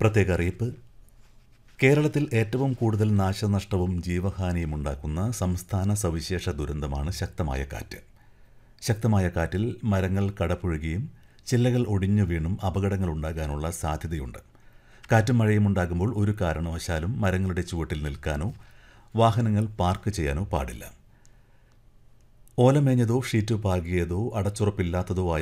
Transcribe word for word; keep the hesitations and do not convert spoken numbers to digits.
പ്രത്യേക അറിയിപ്പ്. കേരളത്തിൽ ഏറ്റവും കൂടുതൽ നാശനഷ്ടവും ജീവഹാനിയും ഉണ്ടാക്കുന്ന സംസ്ഥാന സവിശേഷ ദുരന്തമാണ് ശക്തമായ കാറ്റ്. ശക്തമായ കാറ്റിൽ മരങ്ങൾ കടപുഴകിയും ചില്ലകൾ ഒടിഞ്ഞു വീണും അപകടങ്ങൾ ഉണ്ടാകാനുള്ള സാധ്യതയുണ്ട്. കാറ്റും മഴയും ഉണ്ടാകുമ്പോൾ ഒരു കാരണവശാലും മരങ്ങളുടെ ചുവട്ടിൽ നിൽക്കാനോ വാഹനങ്ങൾ പാർക്ക് ചെയ്യാനോ പാടില്ല. ഓലമേഞ്ഞതോ ഷീറ്റ് പാകിയതോ അടച്ചുറപ്പില്ലാത്തതോ ആയ